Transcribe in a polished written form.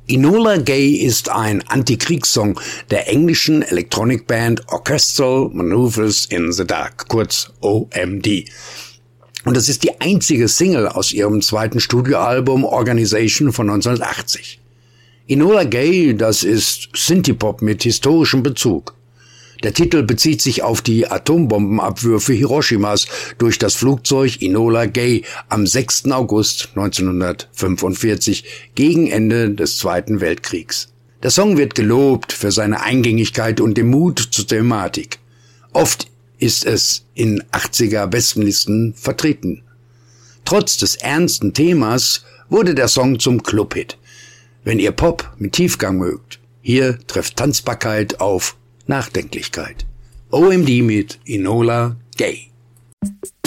Enola Gay ist ein Antikriegssong der englischen Electronic Band Orchestral Manoeuvres in the Dark, kurz OMD. Und es ist die einzige Single aus ihrem zweiten Studioalbum Organization von 1980. Enola Gay, das ist Synthie-Pop mit historischem Bezug. Der Titel bezieht sich auf die Atombombenabwürfe Hiroshimas durch das Flugzeug Enola Gay am 6. August 1945 gegen Ende des Zweiten Weltkriegs. Der Song wird gelobt für seine Eingängigkeit und den Mut zur Thematik. Oft ist es in 80er-Bestenlisten vertreten. Trotz des ernsten Themas wurde der Song zum Clubhit. Wenn ihr Pop mit Tiefgang mögt, hier trifft Tanzbarkeit auf Nachdenklichkeit. OMD mit Enola Gay.